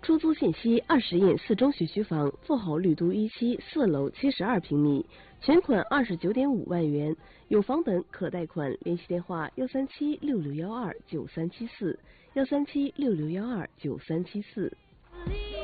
出租信息：20印4中学区房，富豪绿都一期4楼72平米，全款29.5万元，有房本可贷款。联系电话：13766129374，13766129374。